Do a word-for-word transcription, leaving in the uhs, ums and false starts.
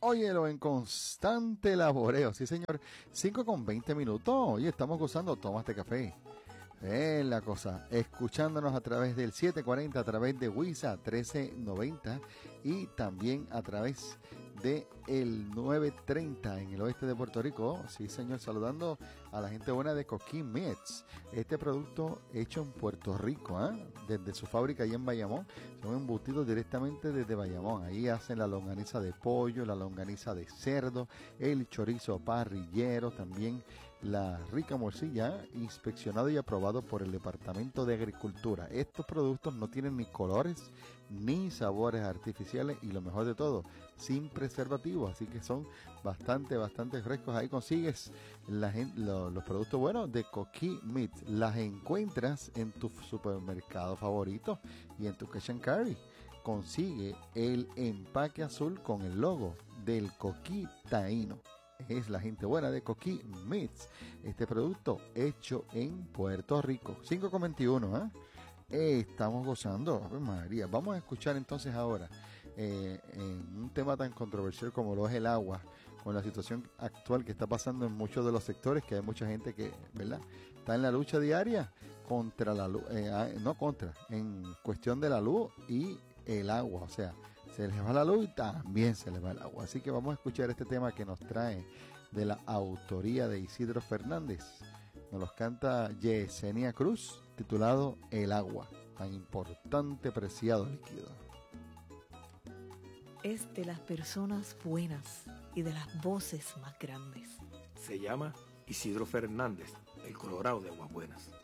Óyelo en constante laboreo. Sí, señor. cinco con veinte minutos. Oye, estamos gozando. Tómate café. Es la cosa. Escuchándonos a través del setecientos cuarenta, a través de Wisa trece noventa y también a través de el novecientos treinta en el oeste de Puerto Rico. Sí, señor. Saludando a la gente buena de Coquí Meats. Este producto hecho en Puerto Rico, ¿eh? Desde su fábrica allá en Bayamón. Son embutidos directamente desde Bayamón. Ahí hacen la longaniza de pollo, la longaniza de cerdo, el chorizo parrillero, también la rica morcilla, inspeccionado y aprobado por el Departamento de Agricultura. Estos productos no tienen ni colores ni sabores artificiales y lo mejor de todo, sin preservativos, así que son bastante, bastante frescos. Ahí consigues la, lo, los productos buenos de Coquí Meat. Las encuentras en tu supermercado favorito y en tu cash and carry. Consigue el empaque azul con el logo del Coquí Taíno. Es la gente buena de Coquí Meats. Este producto hecho en Puerto Rico. cinco con veintiuno, ¿eh? Estamos gozando, Ave María. Vamos a escuchar entonces ahora eh, en un tema tan controversial como lo es el agua, con la situación actual que está pasando en muchos de los sectores, que hay mucha gente que, ¿verdad?, está en la lucha diaria contra la luz, eh, no contra, en cuestión de la luz y el agua. O sea, se les va la luz y también se les va el agua. Así que vamos a escuchar este tema que nos trae de la autoría de Isidro Fernández. Nos los canta Yesenia Cruz, titulado El agua, tan importante, preciado líquido. Es de las personas buenas y de las voces más grandes. Se llama Isidro Fernández, el Colorado de Aguas Buenas.